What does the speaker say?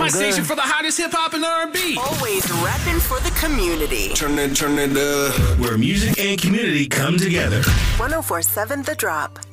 My station for the hottest hip hop and R&B. Always rapping for the community. Turn it up. Where music and community come together. 104.7 The Drop.